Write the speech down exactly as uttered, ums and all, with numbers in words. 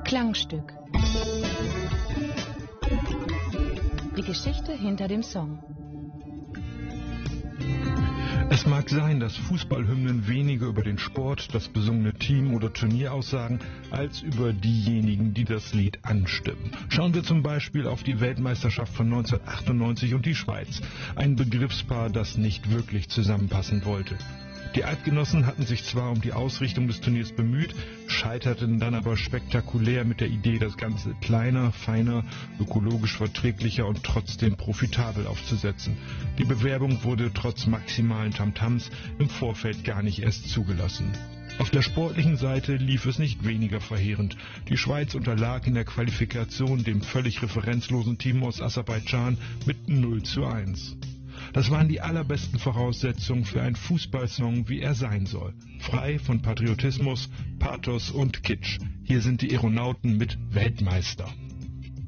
Klangstück. Die Geschichte hinter dem Song. Es mag sein, dass Fußballhymnen weniger über den Sport, das besungene Team oder Turnier aussagen, als über diejenigen, die das Lied anstimmen. Schauen wir zum Beispiel auf die Weltmeisterschaft von neunzehnhundertachtundneunzig und die Schweiz. Ein Begriffspaar, das nicht wirklich zusammenpassen wollte. Die Eidgenossen hatten sich zwar um die Ausrichtung des Turniers bemüht, scheiterten dann aber spektakulär mit der Idee, das Ganze kleiner, feiner, ökologisch verträglicher und trotzdem profitabel aufzusetzen. Die Bewerbung wurde trotz maximalen Tamtams im Vorfeld gar nicht erst zugelassen. Auf der sportlichen Seite lief es nicht weniger verheerend. Die Schweiz unterlag in der Qualifikation dem völlig referenzlosen Team aus Aserbaidschan mit null zu eins. Das waren die allerbesten Voraussetzungen für einen Fußballsong, wie er sein soll. Frei von Patriotismus, Pathos und Kitsch. Hier sind die Aeronauten mit Weltmeister.